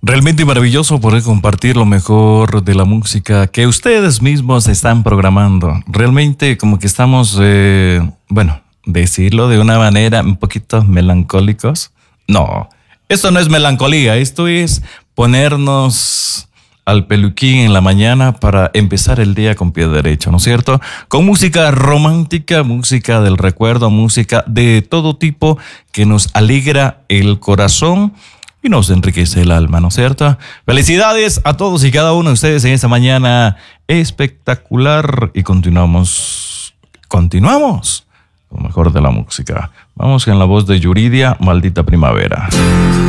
Realmente maravilloso poder compartir lo mejor de la música que ustedes mismos están programando. Realmente como que estamos, decirlo de una manera un poquito melancólicos. No, esto no es melancolía, esto es ponernos al peluquín en la mañana para empezar el día con pie derecho, ¿no es cierto? Con música romántica, música del recuerdo, música de todo tipo que nos alegra el corazón y nos enriquece el alma, ¿no es cierto? Felicidades a todos y cada uno de ustedes en esta mañana espectacular y continuamos lo mejor de la música. Vamos en la voz de Yuridia, Maldita Primavera.